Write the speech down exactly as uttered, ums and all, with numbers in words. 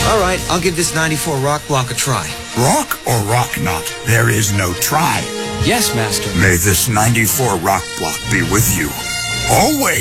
All right, I'll give this ninety-four rock block a try. Rock or rock not? There is no try. Yes, Master. May this ninety-four rock block be with you always.